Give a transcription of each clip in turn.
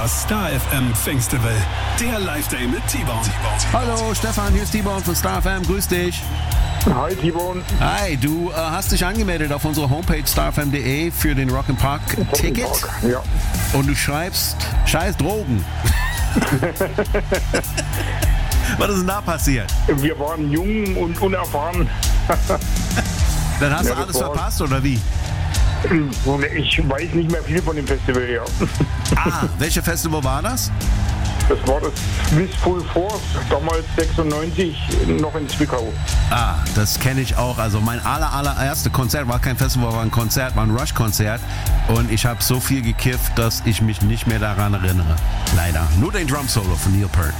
Das Star FM Festival, der Live-Day mit T-Bone. Hallo Stefan, hier ist T-Bone von Star FM, grüß dich. Hi T-Bone. Hi, du hast dich angemeldet auf unserer Homepage starfm.de für den Rock'n'Park-Ticket. Ja. Und du schreibst, scheiß Drogen. Was ist denn da passiert? Wir waren jung und unerfahren. Dann hast Ja, du alles das war- verpasst, oder wie? Ich weiß nicht mehr viel von dem Festival, ja. Welches Festival war das? Das war das Swiss Full Force, damals 96, noch in Zwickau. Das kenne ich auch. Also mein allererste Konzert war kein Festival, war ein Konzert, war ein Rush-Konzert. Und ich habe so viel gekifft, dass ich mich nicht mehr daran erinnere. Leider. Nur den Drum-Solo von Neil Peart.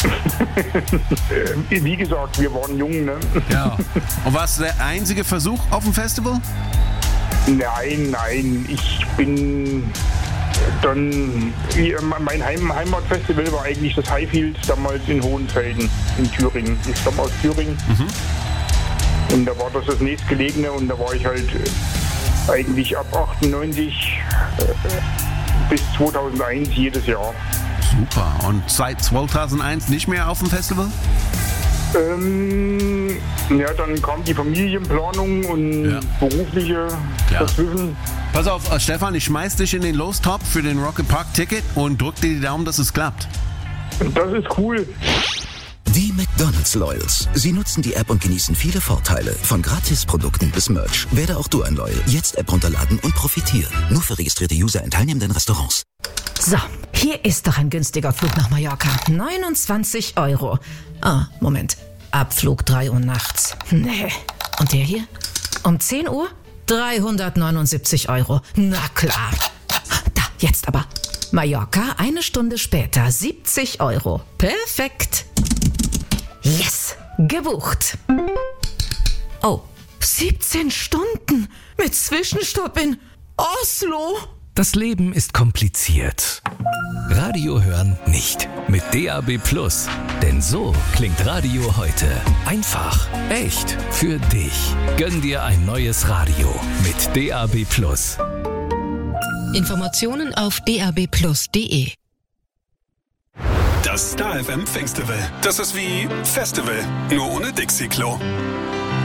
Wie gesagt, wir waren jung, ne? Ja. Und war es der einzige Versuch auf dem Festival? Nein, ich bin dann, mein Heimatfestival war eigentlich das Highfield, damals in Hohenfelden in Thüringen. Ich komme aus Thüringen. Und da war das nächstgelegene und da war ich halt eigentlich ab 98 bis 2001 jedes Jahr. Super. Und seit 2001 nicht mehr auf dem Festival? Ja, dann kam die Familienplanung und berufliche dazwischen. Pass auf, Stefan, ich schmeiß dich in den Lostop für den Rock'n'Park-Ticket und drück dir die Daumen, dass es klappt. Das ist cool. Die McDonald's Loyals. Sie nutzen die App und genießen viele Vorteile. Von Gratisprodukten bis Merch. Werde auch du ein Loyal. Jetzt App runterladen und profitieren. Nur für registrierte User in teilnehmenden Restaurants. So, hier ist doch ein günstiger Flug nach Mallorca. 29 €. Moment. Abflug 3 Uhr nachts. Nee. Und der hier? Um 10 Uhr? 379 €. Na klar. Da, jetzt aber. Mallorca, eine Stunde später, 70 €. Perfekt. Yes, gebucht. Oh, 17 Stunden mit Zwischenstopp in Oslo. Das Leben ist kompliziert. Radio hören nicht. Mit DAB+. Denn so klingt Radio heute. Einfach, echt, für dich. Gönn dir ein neues Radio mit DAB+. Informationen auf dabplus.de. Das Star FM Festival, das ist wie Festival, nur ohne Dixie-Klo.